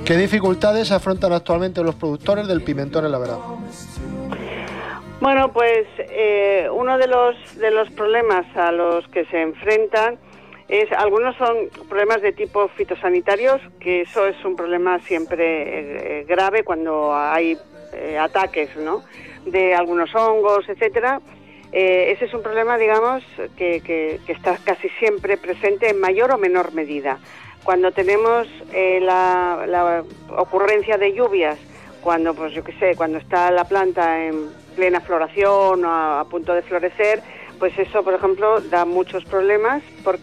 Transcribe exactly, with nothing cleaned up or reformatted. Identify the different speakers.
Speaker 1: ¿Qué dificultades afrontan actualmente los productores del pimentón en la verdad?
Speaker 2: Bueno, pues eh, uno de los de los problemas a los que se enfrentan es, algunos son problemas de tipo fitosanitarios, que eso es un problema siempre eh, grave cuando hay eh, ataques, ¿no?, de algunos hongos, etcétera. Eh, ese es un problema, digamos, que, que, que está casi siempre presente en mayor o menor medida. Cuando tenemos eh, la, la ocurrencia de lluvias, cuando, pues yo qué sé, cuando está la planta en plena floración o a, a punto de florecer, pues eso, por ejemplo, da muchos problemas porque